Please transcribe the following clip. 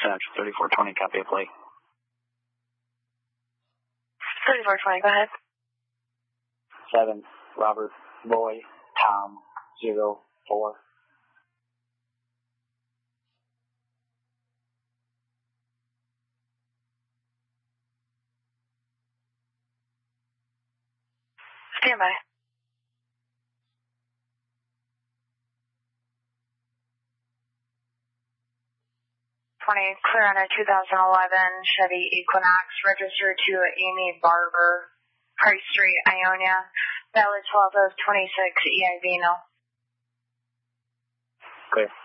Central 3420, copy a plate. 3420, go ahead. 7, Robert, Boy, Tom, 04. Stand by. 20, clear on a 2011 Chevy Equinox, registered to Amy Barber, Price Street, Ionia, valid 12 of 26 EIV, no. Clear.